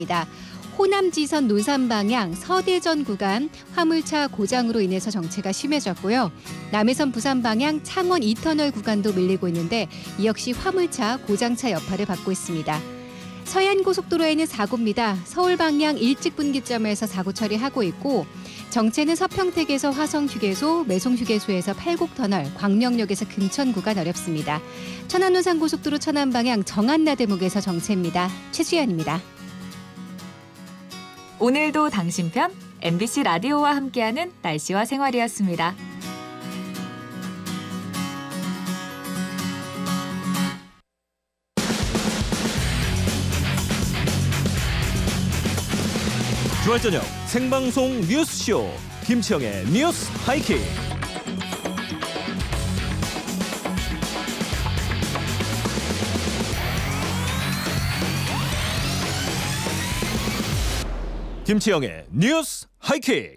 호남지선 논산 방향 서대전 구간 화물차 고장으로 인해서 정체가 심해졌고요. 남해선 부산 방향 창원 2터널 구간도 밀리고 있는데 이 역시 화물차 고장차 여파를 받고 있습니다. 서해안고속도로에는 사고입니다. 서울 방향 일찍분기점에서 사고 처리하고 있고 정체는 서평택에서 화성휴게소, 매송휴게소에서 팔곡터널, 광명역에서 금천 구간 어렵습니다. 천안노산고속도로 천안 방향 정안나대목에서 정체입니다. 최수연입니다. 오늘도 당신 편 MBC 라디오와 함께하는 날씨와 생활이었습니다. 주말 저녁 생방송 뉴스쇼 김치영의 뉴스 하이킥. 김치영의 뉴스 하이킥.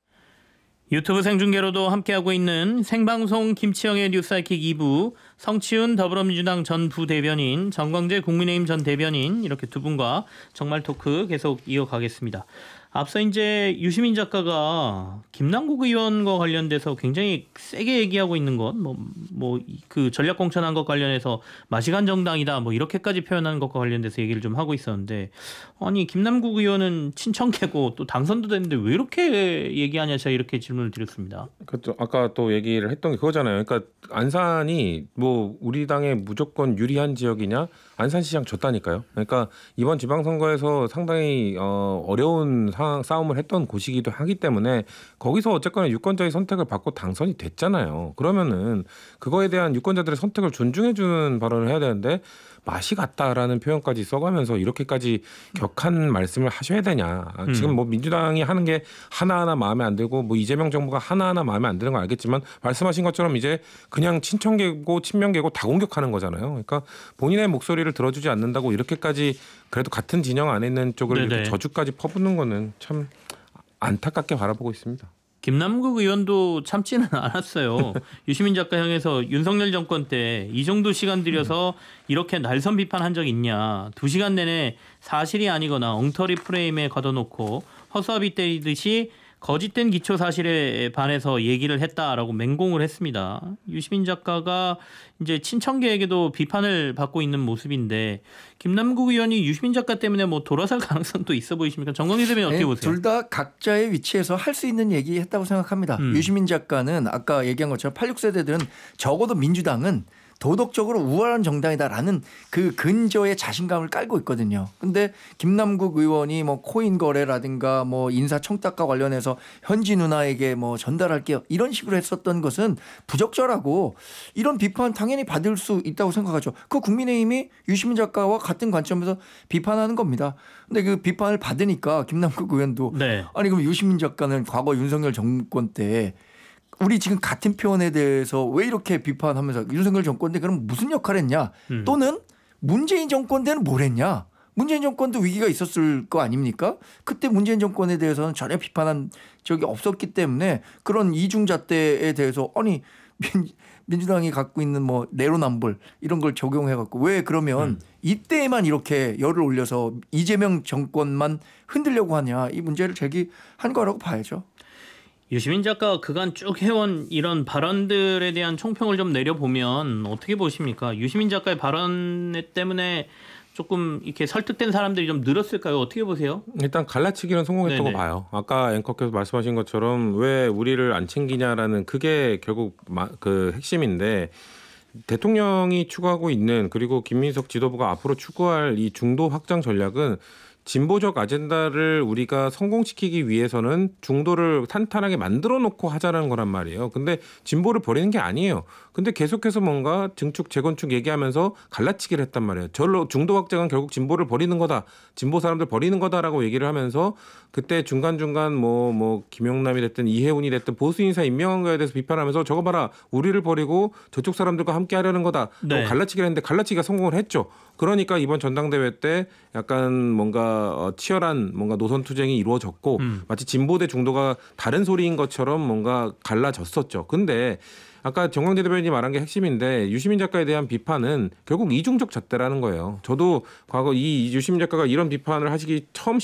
유튜브 생중계로도 함께하고 있는 생방송 김치영의 뉴스 하이킥 2부, 성치훈 더불어민주당 전 부대변인, 정광재 국민의힘 전 대변인 이렇게 두 분과 정말 토크 계속 이어가겠습니다. 앞서 이제 유시민 작가가 김남국 의원과 관련돼서 굉장히 세게 얘기하고 있는 것, 그 전략 공천한 것 관련해서 마시간 정당이다, 이렇게까지 표현하는 것과 관련돼서 얘기를 좀 하고 있었는데, 아니 김남국 의원은 친정계고 또 당선도 됐는데 왜 이렇게 얘기하냐, 제가 이렇게 질문을 드렸습니다. 그렇죠. 아까 또 얘기를 했던 게 그거잖아요. 그러니까 안산이 우리 당에 무조건 유리한 지역이냐? 안산시장 졌다니까요. 그러니까 이번 지방선거에서 상당히 어려운 싸움을 했던 곳이기도 하기 때문에 거기서 어쨌거나 유권자의 선택을 받고 당선이 됐잖아요. 그러면은 그거에 대한 유권자들의 선택을 존중해주는 발언을 해야 되는데 맛이 같다라는 표현까지 써가면서 이렇게까지 격한 말씀을 하셔야 되냐. 지금 민주당이 하는 게 하나하나 마음에 안 들고 이재명 정부가 하나하나 마음에 안 드는 건 알겠지만 말씀하신 것처럼 이제 그냥 친청계고 친명계고 다 공격하는 거잖아요. 그러니까 본인의 목소리를 들어주지 않는다고 이렇게까지 그래도 같은 진영 안에 있는 쪽을 이렇게 저주까지 퍼붓는 거는 참 안타깝게 바라보고 있습니다. 김남국 의원도 참지는 않았어요. 유시민 작가 향해서 윤석열 정권 때 이 정도 시간 들여서 이렇게 날선 비판한 적 있냐. 2시간 내내 사실이 아니거나 엉터리 프레임에 걷어놓고 허수아비 때리듯이 거짓된 기초 사실에 반해서 얘기를 했다라고 맹공을 했습니다. 유시민 작가가 이제 친청계에게도 비판을 받고 있는 모습인데, 김남국 의원이 유시민 작가 때문에 돌아설 가능성도 있어 보이십니까? 정광재 대변인 어떻게 보세요? 둘 다 각자의 위치에서 할 수 있는 얘기 했다고 생각합니다. 유시민 작가는 아까 얘기한 것처럼 86세대들은 적어도 민주당은 도덕적으로 우월한 정당이다라는 그 근저의 자신감을 깔고 있거든요. 근데 김남국 의원이 코인 거래라든가 인사청탁과 관련해서 현지 누나에게 전달할게요, 이런 식으로 했었던 것은 부적절하고 이런 비판 당연히 받을 수 있다고 생각하죠. 그 국민의힘이 유시민 작가와 같은 관점에서 비판하는 겁니다. 근데 그 비판을 받으니까 김남국 의원도 아니 그럼 유시민 작가는 과거 윤석열 정권 때 우리 지금 같은 표현에 대해서 왜 이렇게 비판하면서 윤석열 정권 때 그럼 무슨 역할을 했냐, 또는 문재인 정권 때는 뭘 했냐. 문재인 정권도 위기가 있었을 거 아닙니까? 그때 문재인 정권에 대해서는 전혀 비판한 적이 없었기 때문에 그런 이중잣대에 대해서 아니 민주당이 갖고 있는 내로남불 이런 걸 적용해갖고 왜 그러면 이때에만 이렇게 열을 올려서 이재명 정권만 흔들려고 하냐, 이 문제를 제기한 거라고 봐야죠. 유시민 작가가 그간 쭉 해온 이런 발언들에 대한 총평을 좀 내려보면 어떻게 보십니까? 유시민 작가의 발언 때문에 조금 이렇게 설득된 사람들이 좀 늘었을까요? 어떻게 보세요? 일단 갈라치기는 성공했다고 봐요. 아까 앵커께서 말씀하신 것처럼 왜 우리를 안 챙기냐라는 그게 결국 그 핵심인데, 대통령이 추구하고 있는, 그리고 김민석 지도부가 앞으로 추구할 이 중도 확장 전략은 진보적 아젠다를 우리가 성공시키기 위해서는 중도를 탄탄하게 만들어 놓고 하자는 거란 말이에요. 근데 진보를 버리는 게 아니에요. 근데 계속해서 뭔가 증축 재건축 얘기하면서 갈라치기를 했단 말이에요. 절로 중도 확장은 결국 진보를 버리는 거다, 진보 사람들 버리는 거다라고 얘기를 하면서 그때 중간중간 김영남이 됐든 이해운이 됐든 보수 인사 임명한 거에 대해서 비판하면서 저거 봐라, 우리를 버리고 저쪽 사람들과 함께 하려는 거다. 갈라치기를 했는데 갈라치기가 성공을 했죠. 그러니까 이번 전당대회 때 약간 뭔가 치열한 노선 투쟁이 이루어졌고 마치 진보 대 중도가 다른 소리인 것처럼 뭔가 갈라졌었죠. 근데 아까 정광재 대변인이 말한 게 핵심인데 유시민 작가에 대한 비판은 결국 이중적 잣대라는 거예요. 저도 과거 이 유시민 작가가 이런 비판을 하시기 처음